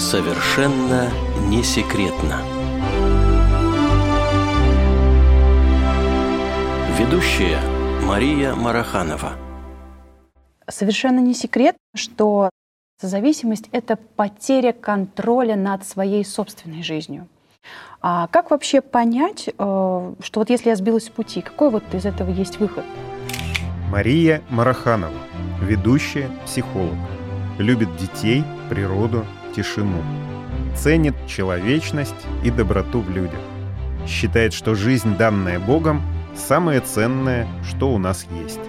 Совершенно не секретно. Ведущая Мария Мараханова. Совершенно не секрет, что созависимость — это потеря контроля над своей собственной жизнью. А как вообще понять, что вот если я сбилась с пути, какой вот из этого есть выход? Мария Мараханова, ведущая, психолог. Любит детей, природу, тишину. Ценит человечность и доброту в людях. Считает, что жизнь, данная Богом, самое ценное, что у нас есть.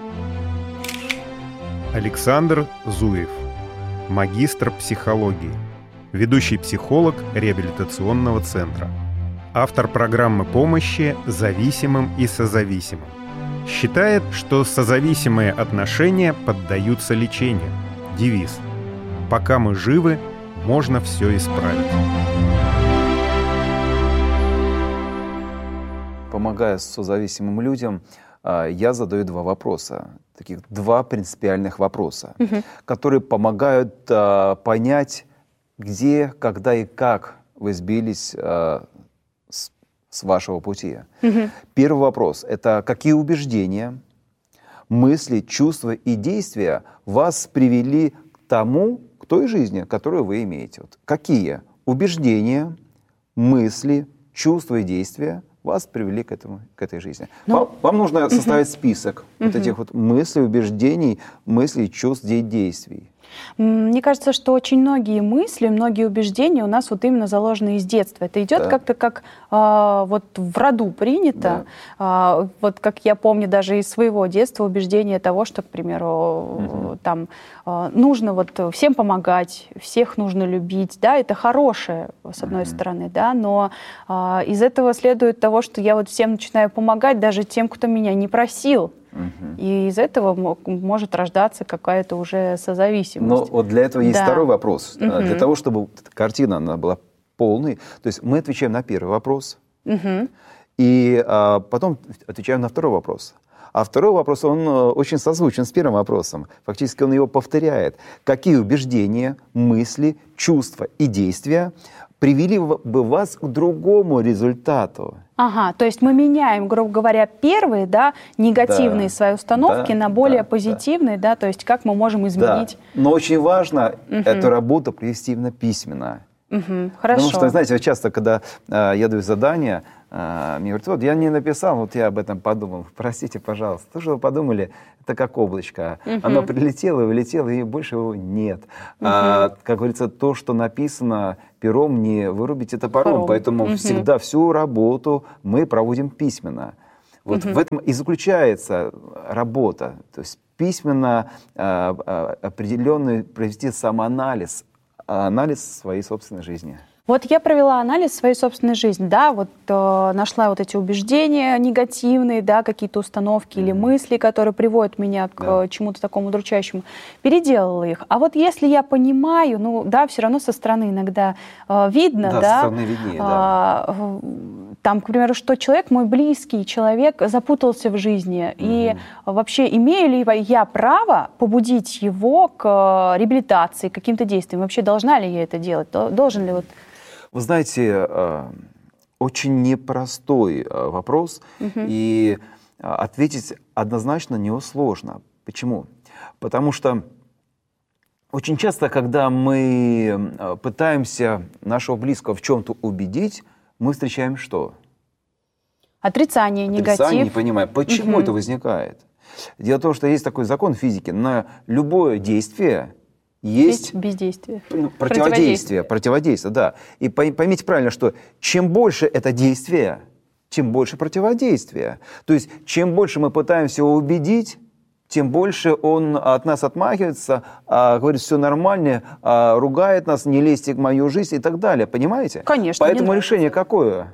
Александр Зуев, магистр психологии, ведущий психолог реабилитационного центра, автор программы помощи зависимым и созависимым. Считает, что созависимые отношения поддаются лечению. Девиз: «Пока мы живы, можно все исправить». Помогая созависимым людям, я задаю два вопроса, таких два принципиальных вопроса, которые помогают понять, где, когда и как вы сбились с вашего пути. Первый вопрос – это какие убеждения, мысли, чувства и действия вас привели к тому, к той жизни, которую вы имеете. Вот какие убеждения, мысли, чувства и действия вас привели к этой жизни. Вам нужно составить список вот этих вот мыслей, убеждений, мыслей, чувств и действий. Мне кажется, что очень многие мысли, многие убеждения у нас вот именно заложены из детства. Это идет как-то как вот в роду принято. Вот как я помню даже из своего детства убеждение того, что, к примеру, там нужно вот всем помогать, всех нужно любить. Да, это хорошее, с одной стороны, да, но из этого следует того, что я вот всем начинаю помогать, даже тем, кто меня не просил. И из этого может рождаться какая-то уже созависимость. Но вот для этого есть второй вопрос. Для того, чтобы картина она была полной, то есть мы отвечаем на первый вопрос, и потом отвечаем на второй вопрос. А второй вопрос, он очень созвучен с первым вопросом. Фактически он его повторяет. Какие убеждения, мысли, чувства и действия привели бы вас к другому результату? Ага, то есть мы меняем, грубо говоря, первые, да, негативные свои установки на более позитивные, да, то есть как мы можем изменить. Да. Но очень важно эту работу провести именно письменно. Хорошо. Потому что, знаете, часто, когда я даю задания, мне говорят: вот я не написал, вот я об этом подумал. Простите, пожалуйста. То, что вы подумали, это как облачко. Оно прилетело и улетело, и больше его нет. Как говорится, то, что написано пером, не вырубите топором. Поэтому всегда всю работу мы проводим письменно. Вот в этом и заключается работа. То есть письменно определенный провести самоанализ, анализ своей собственной жизни. Вот я провела анализ своей собственной жизни, да, вот нашла вот эти убеждения негативные, да, какие-то установки или мысли, которые приводят меня к чему-то такому удручающему, переделала их. А вот если я понимаю, ну, да, все равно со стороны иногда видно, да, со стороны виднее, там, к примеру, что человек, мой близкий человек, запутался в жизни, и вообще имею ли я право побудить его к реабилитации, к каким-то действиям? Вообще должна ли я это делать? Должен ли вот... Вы знаете, очень непростой вопрос, и ответить однозначно не сложно. Почему? Потому что очень часто, когда мы пытаемся нашего близкого в чем-то убедить, мы встречаем что? Отрицание, негатив. Отрицание, не понимаю, почему это возникает. Дело в том, что есть такой закон физики: на любое действие есть бездействие. Противодействие, да. И поймите правильно, что чем больше это действие, тем больше противодействия. То есть, чем больше мы пытаемся его убедить, тем больше он от нас отмахивается, говорит: все нормально, ругает нас, не лезьте в мою жизнь и так далее. Понимаете? Конечно. Поэтому решение какое?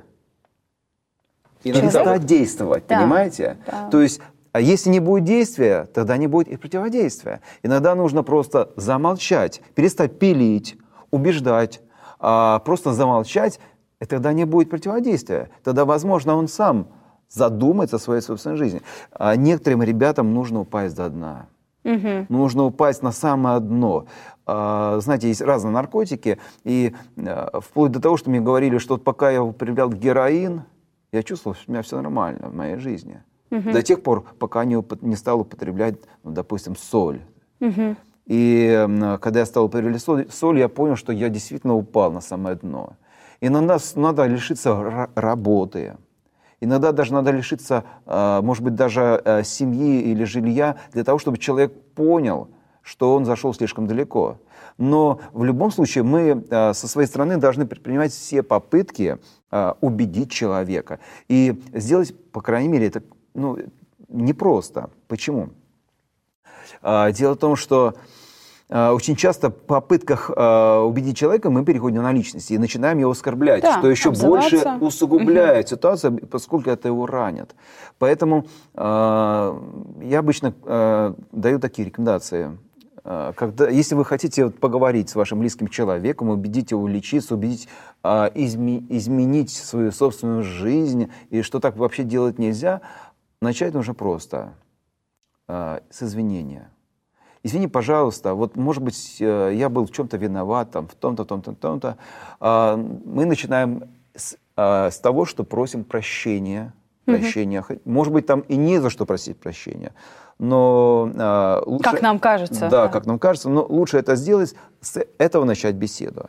Иногда действовать, понимаете? Да. То есть, а если не будет действия, тогда не будет и противодействия. Иногда нужно просто замолчать, перестать пилить, убеждать, просто замолчать, и тогда не будет противодействия. Тогда, возможно, он сам задумается о своей собственной жизни. А некоторым ребятам нужно упасть до дна. Нужно упасть на самое дно. Знаете, есть разные наркотики, и вплоть до того, что мне говорили, что вот пока я употреблял героин, я чувствовал, что у меня все нормально в моей жизни. До тех пор, пока не стал употреблять, ну, допустим, соль. И когда я стал употреблять соль, я понял, что я действительно упал на самое дно. Иногда надо лишиться работы. Иногда даже надо лишиться, может быть, даже семьи или жилья для того, чтобы человек понял, что он зашел слишком далеко. Но в любом случае мы со своей стороны должны предпринимать все попытки убедить человека. И сделать, по крайней мере, это непросто. Почему? Дело в том, что очень часто в попытках убедить человека мы переходим на личности и начинаем его оскорблять, да, что еще больше усугубляет ситуацию, поскольку это его ранит. Поэтому я обычно даю такие рекомендации. Если вы хотите поговорить с вашим близким человеком, убедить его лечиться, убедить изменить свою собственную жизнь, и что так вообще делать нельзя, начать нужно просто, с извинения. Извини, пожалуйста, вот, может быть, я был в чем-то виноват, там, в том-то, том-то, том-то. Мы начинаем с того, что просим прощения. Может быть, там и не за что просить прощения, но лучше... Как нам кажется. Да, как нам кажется, но лучше это сделать, с этого начать беседу.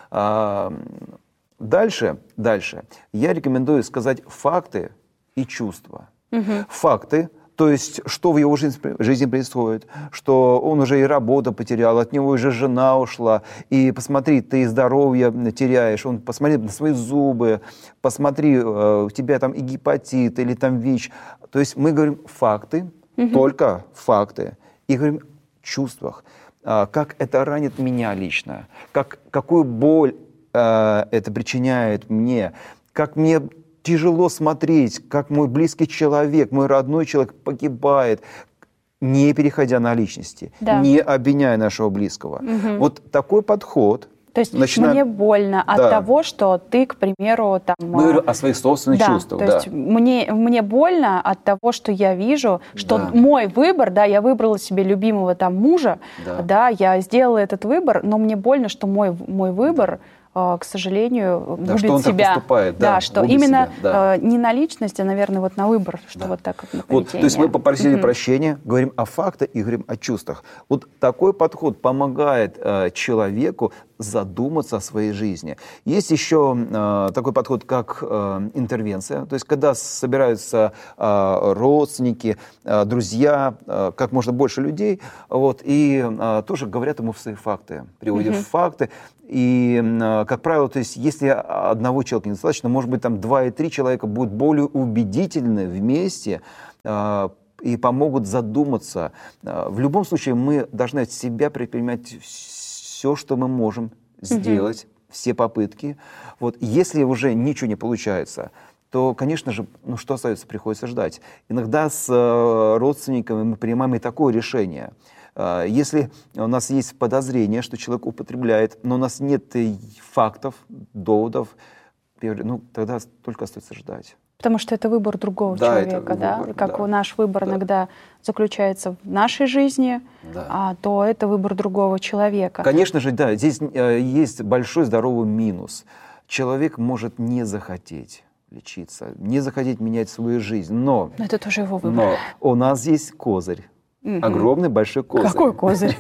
Дальше я рекомендую сказать факты и чувства. Факты. То есть, что в его жизни происходит, что он уже и работу потерял, от него уже жена ушла, и посмотри, ты здоровье теряешь, посмотри на свои зубы, посмотри, у тебя там и гепатит, или там ВИЧ. То есть мы говорим факты, только факты, и говорим о чувствах, как это ранит меня лично, какую боль это причиняет мне, как мне тяжело смотреть, как мой близкий человек, мой родной человек погибает, не переходя на личности, не обвиняя нашего близкого. Вот такой подход. То есть мне больно от того, что ты, к примеру, там... Мы говорим о своих собственных чувствах. То есть мне больно от того, что я вижу, что мой выбор, я выбрала себе любимого там мужа, я сделала этот выбор, но мне больно, что мой выбор... к сожалению, губит что он себя. Так поступает, что именно себя, не на личность, а, наверное, вот на выбор, что вот так вот на поведение. То есть мы попросили прощения, говорим о фактах и говорим о чувствах. Вот такой подход помогает человеку задуматься о своей жизни. Есть еще такой подход, как интервенция. То есть когда собираются родственники, друзья, как можно больше людей, и тоже говорят ему свои факты, приводят факты. И, как правило, то есть, если одного человека недостаточно, может быть, там 2 и 3 человека будут более убедительны вместе и помогут задуматься. В любом случае, мы должны от себя предпринимать все, что мы можем сделать, все попытки. Если уже ничего не получается, то, конечно же, что остается? Приходится ждать. Иногда с родственниками мы принимаем и такое решение. Если у нас есть подозрение, что человек употребляет, но у нас нет фактов, доводов, тогда только остается ждать. Потому что это выбор другого человека, выбор, как наш выбор иногда заключается в нашей жизни, то это выбор другого человека. Конечно же, здесь есть большой здоровый минус. Человек может не захотеть лечиться, не захотеть менять свою жизнь, но это тоже его выбор. Но у нас есть козырь. Огромный большой козырь. Какой козырь?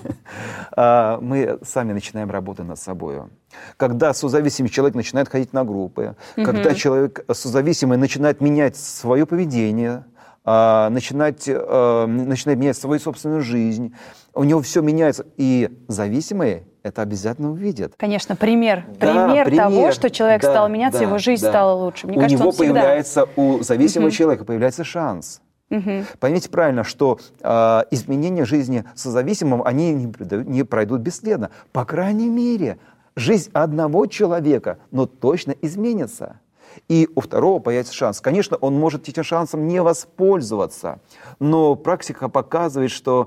Мы сами начинаем работать над собой. Когда созависимый человек начинает ходить на группы, когда человек созависимый начинает менять свое поведение, начинает менять свою собственную жизнь, у него все меняется. И зависимые это обязательно увидят. Конечно, пример того, что человек стал меняться, его жизнь стала лучше. Мне кажется, у зависимого человека появляется шанс. Поймите правильно, что изменения жизни созависимым, они не пройдут бесследно. По крайней мере, жизнь одного человека, но точно изменится. И у второго появится шанс. Конечно, он может этим шансом не воспользоваться, но практика показывает, что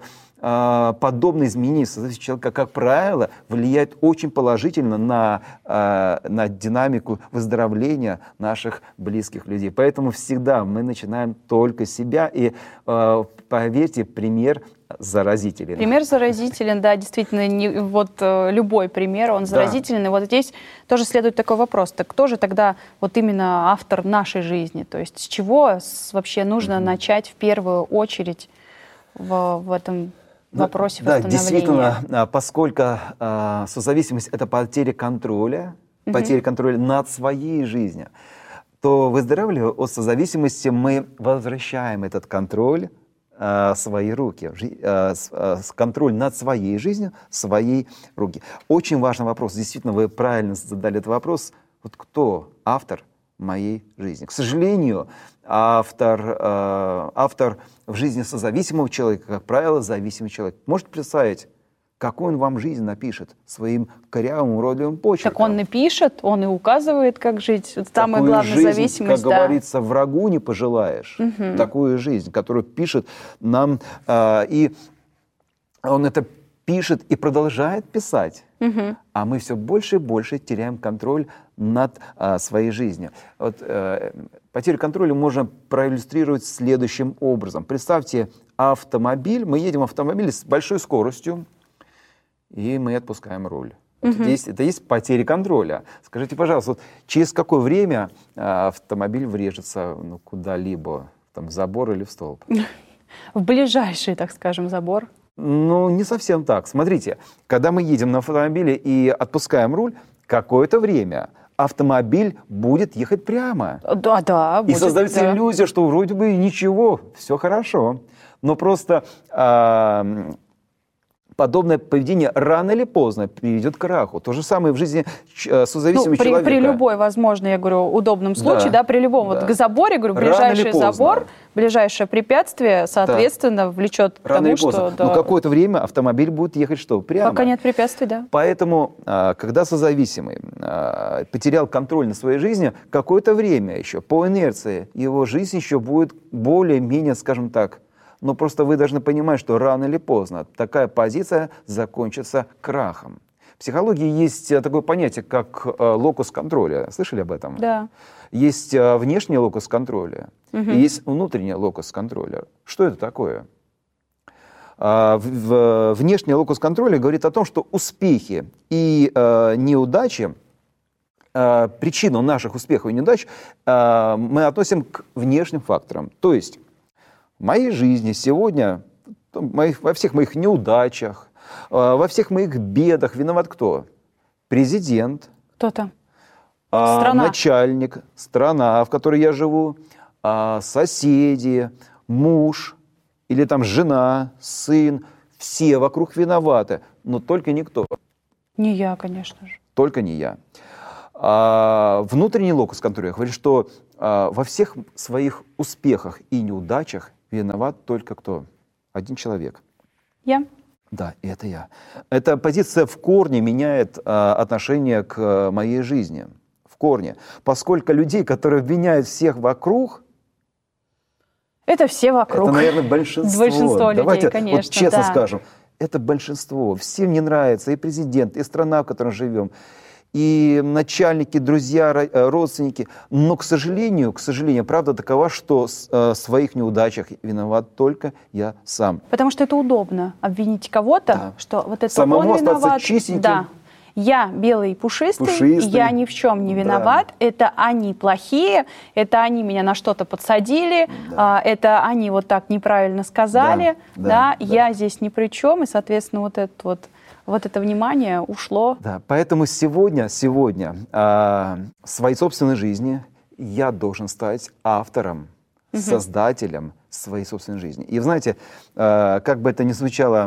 подобные изменения в созависимости человека, как правило, влияют очень положительно на динамику выздоровления наших близких людей. Поэтому всегда мы начинаем только с себя. И поверьте, пример заразителен. Пример заразителен, да, действительно, любой пример, он заразителен. И вот здесь тоже следует такой вопрос: так кто же тогда вот именно автор нашей жизни? То есть с чего вообще нужно начать в первую очередь в этом вопросе восстановления? Да, действительно, поскольку созависимость — это потеря контроля над своей жизнью, то, выздоравливая от созависимости, мы возвращаем этот контроль в свои руки, контроль над своей жизнью в свои руки. Очень важный вопрос. Действительно, вы правильно задали этот вопрос. Вот кто автор моей жизни? К сожалению, автор в жизни созависимого человека, как правило, зависимый человек. Можете представить, какую он вам жизнь напишет своим корявым, уродливым почерком? Так он напишет, он и указывает, как жить. Самая главная жизнь, зависимость. Как говорится, врагу не пожелаешь. Такую жизнь, которую пишет нам, и он это пишет и продолжает писать. А мы все больше и больше теряем контроль над своей жизнью. Вот, потерю контроля можно проиллюстрировать следующим образом. Представьте автомобиль, мы едем в автомобиле с большой скоростью, и мы отпускаем руль. Это есть потеря контроля. Скажите, пожалуйста, вот через какое время автомобиль врежется куда-либо, в забор или в столб? В ближайший, так скажем, забор. Ну, не совсем так. Смотрите, когда мы едем на автомобиле и отпускаем руль, какое-то время автомобиль будет ехать прямо. Да, будет. И создается иллюзия, что вроде бы ничего, все хорошо. Но просто подобное поведение рано или поздно приведет к краху. То же самое в жизни созависимого человека. При любой, возможно, я говорю, удобном случае, при любом. Вот к заборе, говорю, ближайший забор, ближайшее препятствие, соответственно, влечет к тому, что... Но какое-то время автомобиль будет ехать что? Прямо. Пока нет препятствий, да. Поэтому, когда созависимый потерял контроль над своей жизнью, какое-то время еще, по инерции, его жизнь еще будет более-менее, скажем так, но просто вы должны понимать, что рано или поздно такая позиция закончится крахом. В психологии есть такое понятие, как локус контроля. Слышали об этом? Да. Есть внешний локус контроля и есть внутренний локус контроля. Что это такое? Внешний локус контроля говорит о том, что успехи и неудачи, причину наших успехов и неудач мы относим к внешним факторам. То есть в моей жизни сегодня, во всех моих неудачах, во всех моих бедах виноват кто? Президент. Кто-то. Страна. Начальник, страна, в которой я живу, соседи, муж или жена, сын. Все вокруг виноваты, но только никто. Не я, конечно же. Только не я. Внутренний локус контроля говорит, что во всех своих успехах и неудачах виноват только кто? Один человек. Я. Да, это я. Эта позиция в корне меняет отношение к моей жизни. В корне. Поскольку людей, которые обвиняют всех вокруг... Это все вокруг. Это, наверное, большинство. Большинство людей, Давайте конечно. Вот честно скажем. Это большинство. Всем не нравится и президент, и страна, в которой живем, и начальники, друзья, родственники. Но, к сожалению, правда такова, что в своих неудачах виноват только я сам. Потому что это удобно обвинить кого-то, что вот это самому он виноват. остаться чистеньким. Да. Я белый и пушистый, я ни в чем не виноват, это они плохие, это они меня на что-то подсадили, это они вот так неправильно сказали, я здесь ни при чем, и, соответственно, вот это внимание ушло. Да, поэтому сегодня в своей собственной жизни я должен стать автором, создателем своей собственной жизни. И знаете, как бы это ни звучало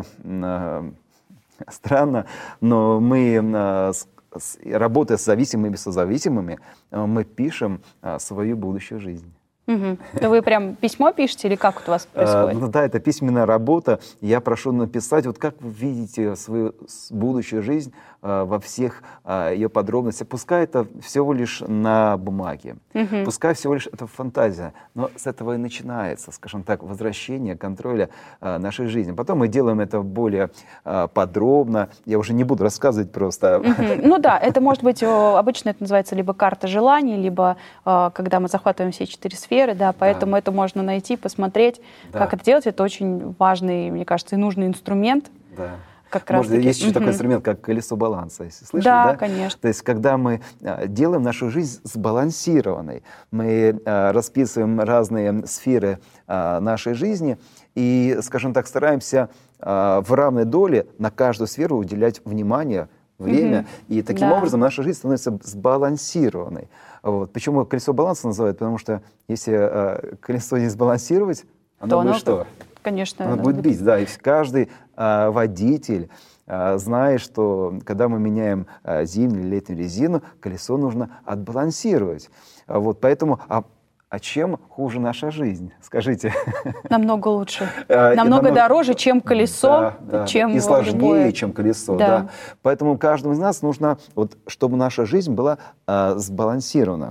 странно, но мы, работая с зависимыми и созависимыми, мы пишем свою будущую жизнь. То вы прям письмо пишете или как у вас происходит? Да, это письменная работа. Я прошу написать, вот как вы видите свою будущую жизнь во всех ее подробностях. Пускай это всего лишь на бумаге, пускай всего лишь это фантазия, но с этого и начинается, скажем так, возвращение контроля нашей жизни. Потом мы делаем это более подробно. Я уже не буду рассказывать просто. Ну да, это может быть, обычно это называется либо карта желаний, либо когда мы захватываем все 4 сферы, да, поэтому это можно найти, посмотреть, как это делать. Это очень важный, мне кажется, и нужный инструмент. Да. Как раз таки. Есть еще такой инструмент, как колесо баланса, если слышали, да? Конечно. То есть, когда мы делаем нашу жизнь сбалансированной, мы расписываем разные сферы нашей жизни и, скажем так, стараемся в равной доле на каждую сферу уделять внимание, время, и таким образом наша жизнь становится сбалансированной. Вот. Почему колесо баланса называют? Потому что если колесо не сбалансировать, оно будет что? Конечно. Оно будет бить, да. И каждый водитель знает, что когда мы меняем зимнюю или летнюю резину, колесо нужно отбалансировать. Вот. Поэтому... А чем хуже наша жизнь? Скажите. Намного лучше. Намного дороже, чем колесо. Чем и сложнее, чем колесо. Да. Поэтому каждому из нас нужно, вот, чтобы наша жизнь была сбалансирована.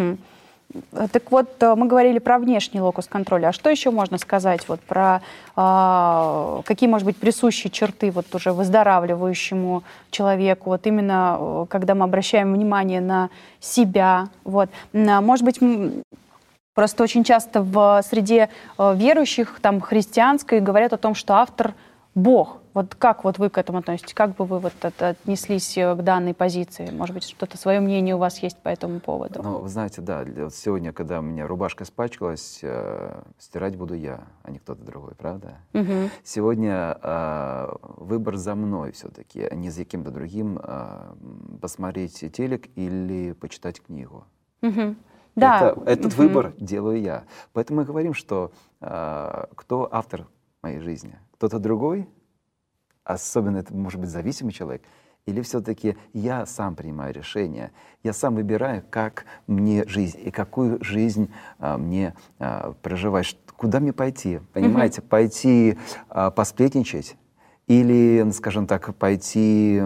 Так вот, мы говорили про внешний локус контроля. А что еще можно сказать вот про какие, может быть, присущие черты вот уже выздоравливающему человеку? Вот именно когда мы обращаем внимание на себя. Вот. Может быть, просто очень часто в среде верующих, там, христианской, говорят о том, что автор — Бог. Вот как вот вы к этому относитесь? Как бы вы вот отнеслись к данной позиции? Может быть, что-то свое мнение у вас есть по этому поводу? Ну, вы знаете, да, вот сегодня, когда у меня рубашка испачкалась, стирать буду я, а не кто-то другой, правда? Сегодня выбор за мной все-таки, а не за кем-то другим посмотреть телек или почитать книгу. Да. Этот выбор делаю я. Поэтому мы говорим, что кто автор моей жизни? Кто-то другой? Особенно это может быть зависимый человек. Или все-таки я сам принимаю решение, я сам выбираю, как мне жизнь и какую жизнь мне проживать, куда мне пойти, понимаете? Пойти посплетничать или, скажем так, пойти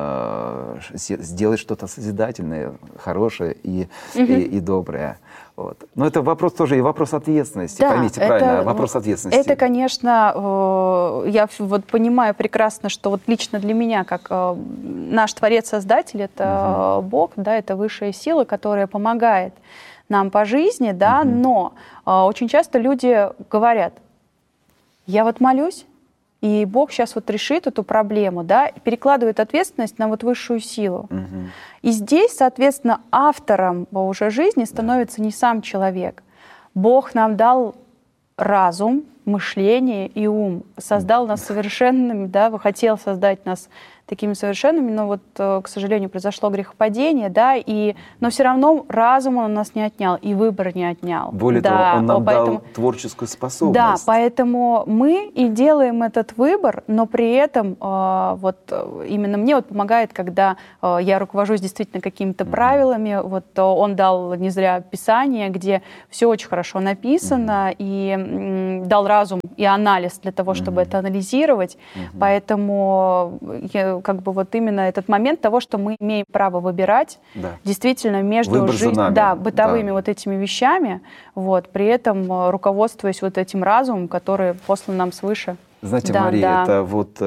сделать что-то созидательное, хорошее и доброе. Вот. Но это вопрос тоже и вопрос ответственности, да, поймите правильно, вопрос ответственности. Это, конечно, я вот понимаю прекрасно, что вот лично для меня, как наш Творец-Создатель, это Бог, да, это высшая сила, которая помогает нам по жизни, да, но очень часто люди говорят: я вот молюсь, и Бог сейчас вот решит эту проблему, да, и перекладывает ответственность на вот высшую силу. И здесь, соответственно, автором уже жизни становится не сам человек. Бог нам дал разум, мышление и ум, создал нас совершенными, да, хотел создать нас такими совершенными, но вот, к сожалению, произошло грехопадение, да, но все равно разум он у нас не отнял, и выбор не отнял. Более того, он нам дал творческую способность. Да, поэтому мы и делаем этот выбор, но при этом вот именно мне вот помогает, когда я руковожусь действительно какими-то правилами, вот он дал не зря Писание, где все очень хорошо написано, и дал разум и анализ для того, чтобы это анализировать, поэтому как бы вот именно этот момент того, что мы имеем право выбирать действительно между бытовыми вот этими вещами, вот, при этом руководствуясь вот этим разумом, который послан нам свыше. Знаете, Мария, это вот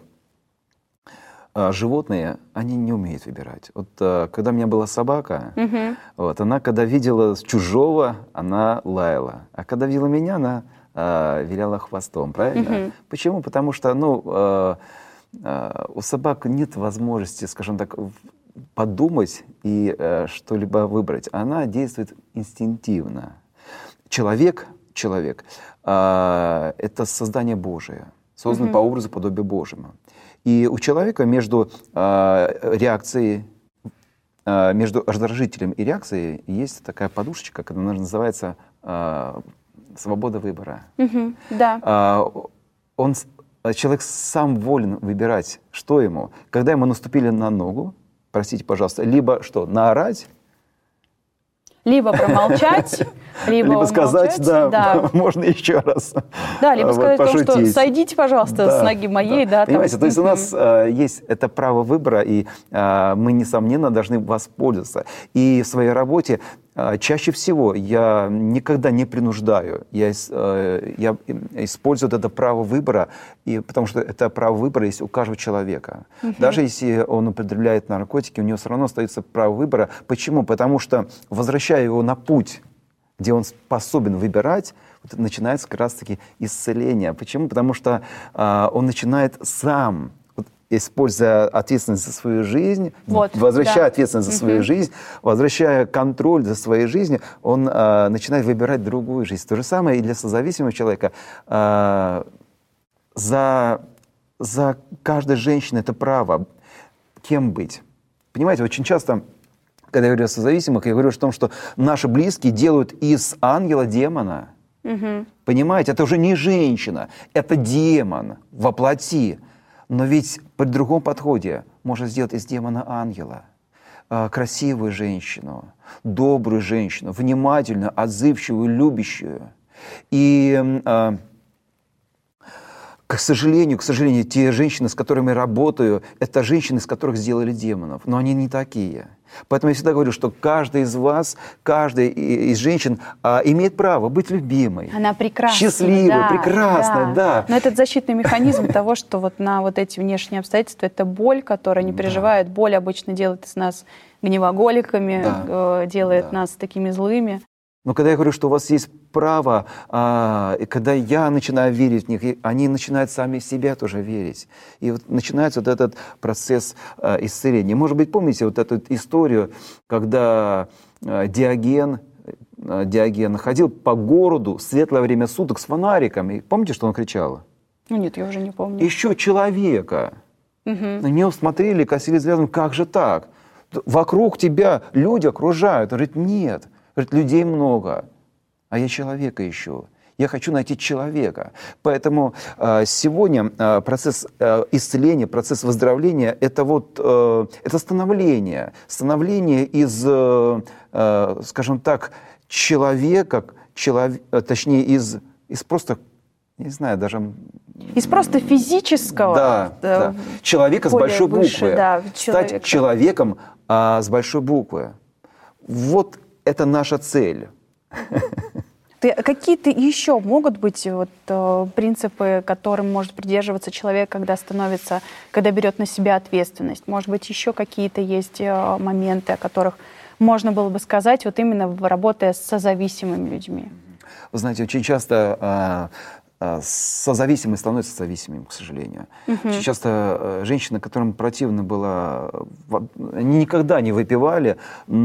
животные, они не умеют выбирать. Вот когда у меня была собака, вот, она когда видела чужого, она лаяла, а когда видела меня, она виляла хвостом, правильно? Почему? Потому что, у собак нет возможности, скажем так, подумать и что-либо выбрать. Она действует инстинктивно. Человек это создание Божие, создан по образу и подобию Божьему. И у человека между реакцией, между раздражителем и реакцией есть такая подушечка, которая называется свобода выбора. Человек сам волен выбирать, что ему. Когда ему наступили на ногу, простите, пожалуйста, либо что, наорать, либо промолчать, либо сказать, да, можно еще раз. Да, либо сказать пошутить. То, что сойдите, пожалуйста, с ноги моей. Да, понимаете, то есть у нас есть это право выбора, и мы, несомненно, должны воспользоваться. И в своей работе чаще всего я никогда не принуждаю. Я использую это право выбора, потому что это право выбора есть у каждого человека. Даже если он употребляет наркотики, у него все равно остается право выбора. Почему? Потому что, возвращая его на путь, где он способен выбирать, вот начинается как раз-таки исцеление. Почему? Потому что он начинает сам, используя ответственность за свою жизнь, возвращая ответственность за свою жизнь, возвращая контроль за своей жизнью, он начинает выбирать другую жизнь. То же самое и для созависимого человека. За каждой женщиной это право, кем быть. Понимаете, очень часто, когда я говорю о созависимых, я говорю о том, что наши близкие делают из ангела демона. Понимаете, это уже не женщина, это демон во плоти. Но ведь при другом подходе можно сделать из демона ангела. Красивую женщину, добрую женщину, внимательную, отзывчивую, любящую. И, к сожалению, те женщины, с которыми я работаю, это женщины, с которых сделали демонов. Но они не такие. Поэтому я всегда говорю, что каждая из вас, каждая из женщин имеет право быть любимой. Она прекрасна. Счастливой, прекрасной, да. Но этот защитный механизм того, что вот на вот эти внешние обстоятельства, это боль, которая не переживает. Боль обычно делает из нас гневоголиками, делает нас такими злыми. Но когда я говорю, что у вас есть право, и когда я начинаю верить в них, они начинают сами в себя тоже верить. И вот начинается вот этот процесс исцеления. Может быть, помните вот эту историю, когда Диоген ходил по городу в светлое время суток с фонариком. И помните, что он кричал? Нет, я уже не помню. «Ищу человека». На него смотрели, косили взглядом, как же так? Вокруг тебя люди окружают. Он говорит, нет. Говорит, людей много, а я человека ищу. Я хочу найти человека. Поэтому сегодня процесс исцеления, процесс выздоровления – это становление. Становление из, скажем так, человека, точнее, из просто, не знаю, даже… Из просто физического. Да. Человека с большой буквы. Стать человеком с большой буквы. Вот это наша цель. Какие-то еще могут быть принципы, которым может придерживаться человек, когда берет на себя ответственность? Может быть, еще какие-то есть моменты, о которых можно было бы сказать, вот именно работая с созависимыми людьми? Вы знаете, очень часто созависимые становятся зависимыми, к сожалению. Очень часто женщины, которым противно было, они никогда не выпивали,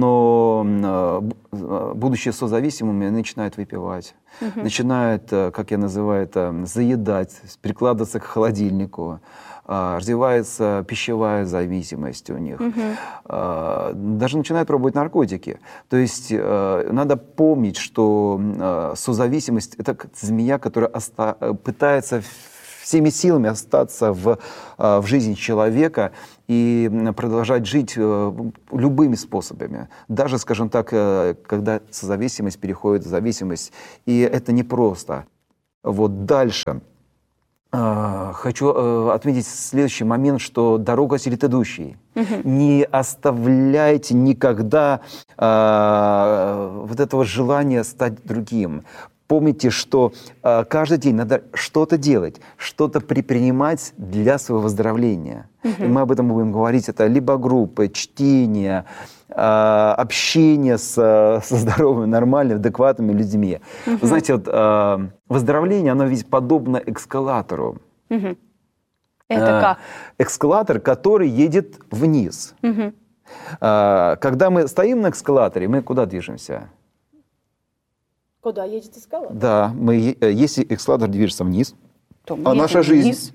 но, будучи созависимыми, начинают выпивать. Начинают, как я называю это, заедать, прикладываться к холодильнику. Развивается пищевая зависимость у них. Даже начинают пробовать наркотики. То есть надо помнить, что созависимость – это как змея, которая пытается всеми силами остаться в жизни человека и продолжать жить любыми способами. Даже, скажем так, когда созависимость переходит в зависимость. И это непросто. Вот дальше. Хочу отметить следующий момент, что дорога осилит идущий. Не оставляйте никогда вот этого желания стать другим. Помните, что каждый день надо что-то делать, что-то предпринимать для своего выздоровления. И мы об этом будем говорить. Это либо группы, чтение, общение со здоровыми, нормальными, адекватными людьми. Вы знаете, вот, выздоровление, оно ведь подобно эскалатору. Это как? Эскалатор, который едет вниз. Когда мы стоим на эскалаторе, мы куда движемся? Куда едет эскалатор? Да, если эскалатор движется вниз, а наша жизнь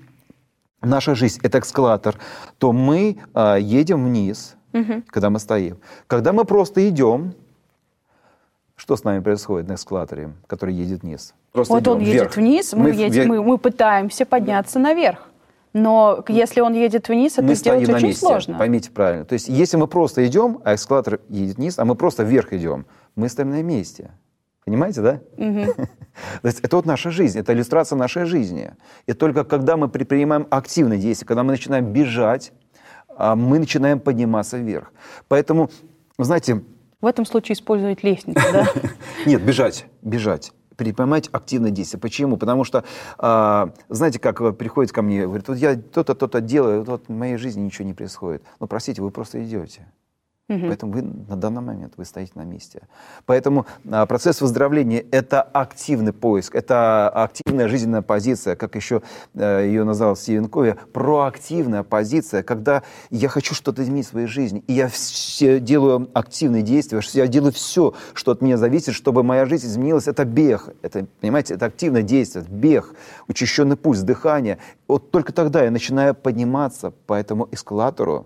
– это эскалатор, то мы едем вниз, когда мы стоим. Когда мы просто идем, что с нами происходит на эскалаторе, который едет вниз? Просто вот он едет вниз, мы пытаемся подняться наверх. но если он едет вниз, это сделать очень сложно. Поймите правильно. То есть если мы просто идем, а эскалатор едет вниз, а мы просто вверх идем, мы стоим на месте. Понимаете, да? То есть это вот наша жизнь, это иллюстрация нашей жизни. И только когда мы предпринимаем активные действия, когда мы начинаем бежать, мы начинаем подниматься вверх. Поэтому, знаете... В этом случае использовать лестницу, да? Нет, бежать. Предпринимать активные действия. Почему? Потому что, знаете, как приходит ко мне, говорит, вот я то-то делаю, вот в моей жизни ничего не происходит. Ну, простите, вы просто идете. Поэтому вы на данный момент вы стоите на месте. Поэтому процесс выздоровления – это активный поиск, это активная жизненная позиция, как еще ее назвал Стивен Кови, проактивная позиция, когда я хочу что-то изменить в своей жизни, и я делаю активные действия, я делаю все, что от меня зависит, чтобы моя жизнь изменилась. Это бег, это, понимаете, это активное действие, бег, учащенный пульс, дыхание. Вот только тогда я начинаю подниматься по этому эскалатору,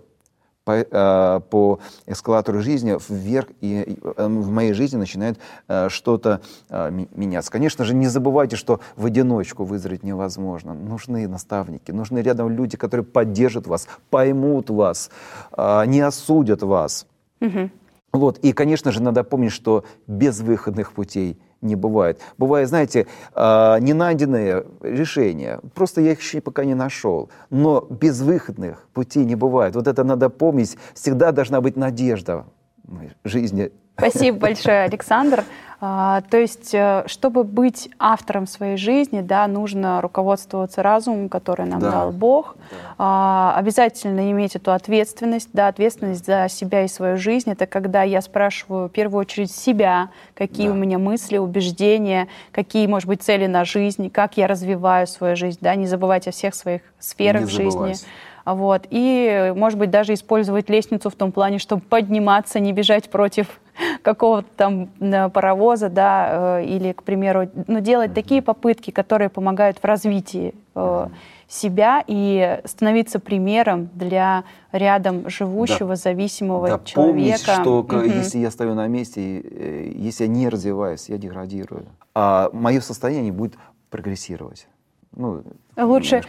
по эскалатору жизни вверх, и в моей жизни начинает что-то меняться. Конечно же, не забывайте, что в одиночку выздороветь невозможно. Нужны наставники, нужны рядом люди, которые поддержат вас, поймут вас, не осудят вас. Вот. И, конечно же, надо помнить, что безвыходных путей не бывает. Бывает, знаете, ненайденные решения. Просто я их еще пока не нашел. Но безвыходных путей не бывает. Вот это надо помнить. Всегда должна быть надежда в жизни. Спасибо большое, Александр. То есть, чтобы быть автором своей жизни, да, нужно руководствоваться разумом, который нам дал Бог. Обязательно иметь эту ответственность, да, ответственность за себя и свою жизнь. Это когда я спрашиваю в первую очередь себя, какие у меня мысли, убеждения, какие, может быть, цели на жизнь, как я развиваю свою жизнь. Да, не забывать о всех своих сферах жизни. Вот. И, может быть, даже использовать лестницу в том плане, чтобы подниматься, не бежать против какого-то там паровоза, да, или, к примеру, делать такие попытки, которые помогают в развитии себя и становиться примером для рядом живущего, зависимого человека. Помнить, что если я стою на месте, если я не развиваюсь, я деградирую, а мое состояние будет прогрессировать. Лучше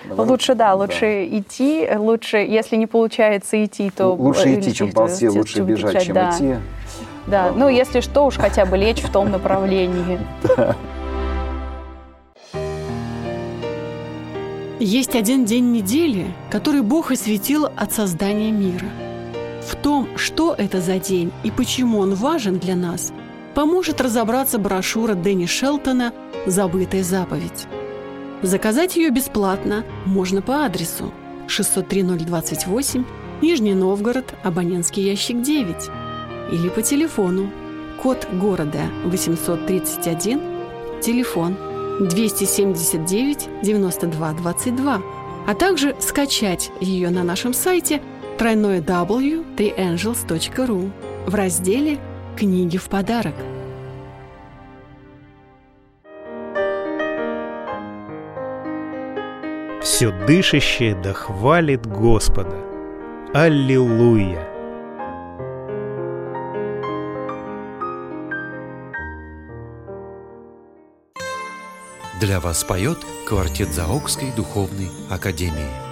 идти, лучше, если не получается идти, то... Лучше идти, чем ползти, лучше бежать, чем идти. Да, если что, уж хотя бы лечь в том направлении. Есть один день недели, который Бог осветил от создания мира. В том, что это за день и почему он важен для нас, поможет разобраться брошюра Дэнни Шелтона «Забытая заповедь». Заказать ее бесплатно можно по адресу 603-028, Нижний Новгород, абонентский ящик 9, или по телефону, код города 831, телефон 279-92-22, а также скачать ее на нашем сайте www.theangels.ru в разделе «Книги в подарок». Все дышащее да хвалит Господа. Аллилуйя! Для вас поет квартет Заокской духовной академии.